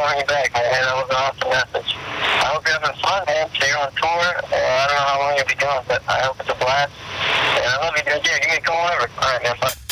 calling you back, man. That was an awesome message. I hope you're having fun, man. So you're on tour. I don't know how long you'll be gone, but I hope it's a blast. And I love you, dude. Yeah, give me a call whenever. All right, man. Bye.